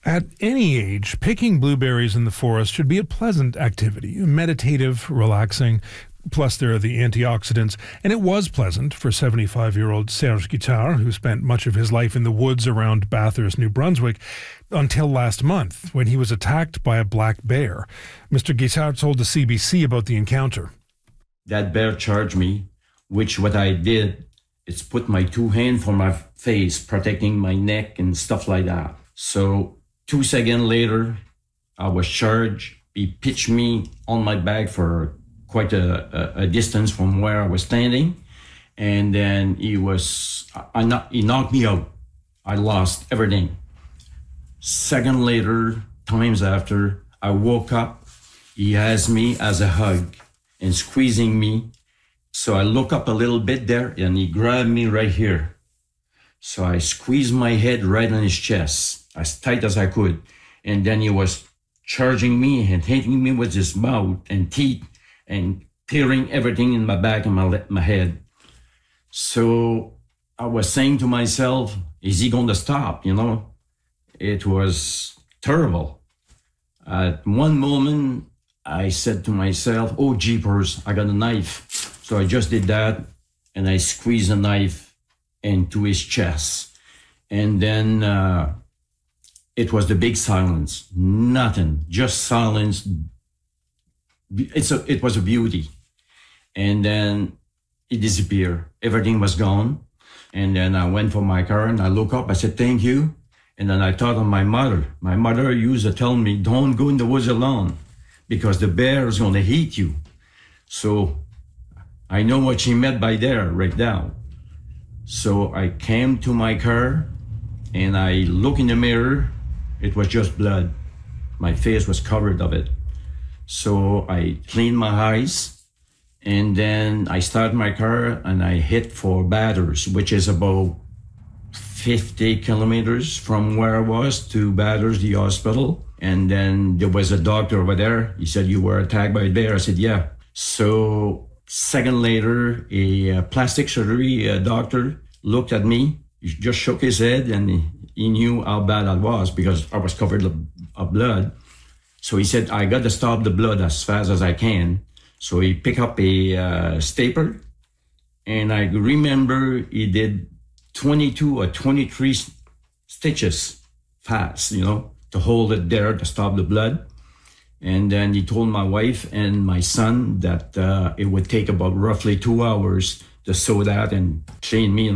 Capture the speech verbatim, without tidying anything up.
At any age, picking blueberries in the forest should be a pleasant activity, meditative, relaxing. Plus, there are the antioxidants. And it was pleasant for seventy-five-year-old Serge Guittard, who spent much of his life in the woods around Bathurst, New Brunswick, until last month, when he was attacked by a black bear. Mister Guittard told the C B C about the encounter. That bear charged me, which what I did is put my two hands for my face, protecting my neck and stuff like that. So two seconds later, I was charged. He pitched me on my back for quite a, a, a distance from where I was standing. And then he was, I, he knocked me out. I lost everything. Second later, times after, I woke up. He has me as a hug and squeezing me. So I look up a little bit there and he grabbed me right here. So I squeezed my head right on his chest, as tight as I could. And then he was charging me and hitting me with his mouth and teeth and tearing everything in my back and my, my head. So I was saying to myself, is he going to stop, you know? It was terrible. At one moment, I said to myself, oh, jeepers, I got a knife. So I just did that, and I squeezed a knife into his chest. And then uh, it was the big silence. Nothing, just silence. It's a, it was a beauty. And then it disappeared. Everything was gone. And then I went for my car, and I looked up. I said, thank you. And then I thought of my mother. My mother used to tell me, don't go in the woods alone because the bear is going to eat you. So I know what she meant by there right now. So I came to my car and I looked in the mirror. It was just blood. My face was covered of it. So I cleaned my eyes and then I started my car and I hit for Bathurst, which is about fifty kilometers from where I was to Bathurst, the hospital. And then there was a doctor over there. He said, you were attacked by a bear. I said, yeah. So second later, a, a plastic surgery a doctor looked at me. He just shook his head and he, he knew how bad I was because I was covered of, of blood. So he said, I got to stop the blood as fast as I can. So he picked up a uh, stapler. And I remember he did twenty-two or twenty-three stitches fast, you know, to hold it there to stop the blood. And then he told my wife and my son that uh, it would take about roughly two hours to sew that and clean me.